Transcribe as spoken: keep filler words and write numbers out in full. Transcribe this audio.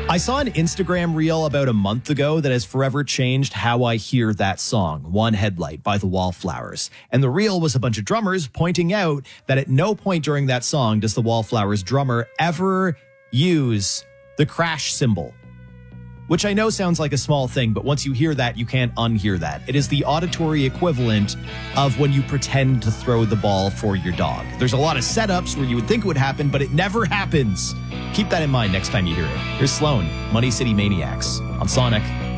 I saw an Instagram reel about a month ago that has forever changed how I hear that song, One Headlight by the Wallflowers. And the reel was a bunch of drummers pointing out that at no point during that song does the Wallflowers drummer ever use the crash cymbal, which I know sounds like a small thing, but once you hear that, you can't unhear that. It is the auditory equivalent of when you pretend to throw the ball for your dog. There's a lot of setups where you would think it would happen, but it never happens. Keep that in mind next time you hear it. Here's Sloan, Money City Maniacs on Sonic.